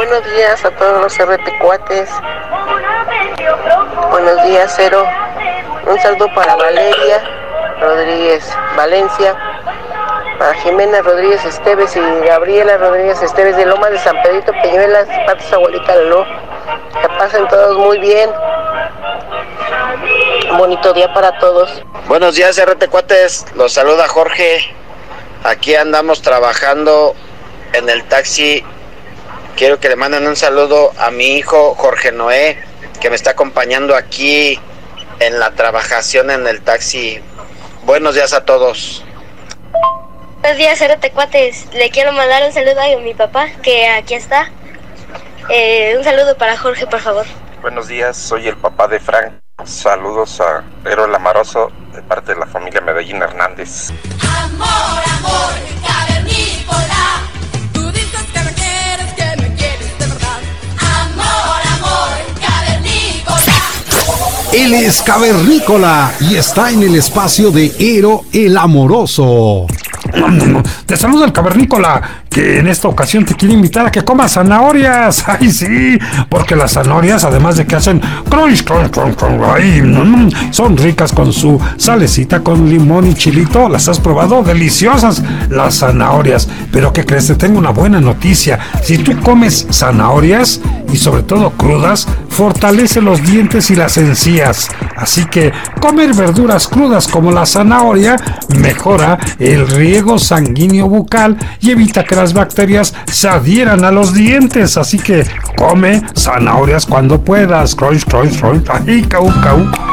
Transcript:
Buenos días a todos los RT cuates. Buenos días, Cero. Un saludo para Valeria Rodríguez Valencia, para Jimena Rodríguez Esteves y Gabriela Rodríguez Esteves de Lomas de San Pedrito Peñuelas, Patos Abuelita Lolo. Que pasen todos muy bien. Un bonito día para todos. Buenos días, RT cuates. Los saluda Jorge. Aquí andamos trabajando en el taxi. Quiero que le manden un saludo a mi hijo Jorge Noé, que me está acompañando aquí en la trabajación en el taxi. Buenos días a todos. Buenos días, RT cuates. Le quiero mandar un saludo a mi papá, que aquí está. Un saludo para Jorge, por favor. Buenos días, soy el papá de Frank. Saludos a Ero el Amaroso, de parte de la familia Medellín Hernández. Amor, amor, cavernícola. Tú dices que me quieres, que me quieres de verdad. Amor, amor, cavernícola. Él es Cavernícola y está en el espacio de Ero el Amoroso. Te saluda el Cavernícola, que en esta ocasión te quiere invitar a que comas zanahorias. Ay, sí, porque las zanahorias, además de que hacen crunch, crunch, crunch, crunch, ay, son ricas con su salecita, con limón y chilito. ¿Las has probado? Deliciosas las zanahorias. Pero ¿qué crees? Te tengo una buena noticia. Si tú comes zanahorias, y sobre todo crudas, fortalece los dientes y las encías. Así que comer verduras crudas como la zanahoria mejora el riego sanguíneo bucal y evita que las bacterias se adhieran a los dientes. Así que come zanahorias cuando puedas. Crunch, crunch, crunch. Ay, cau, cau.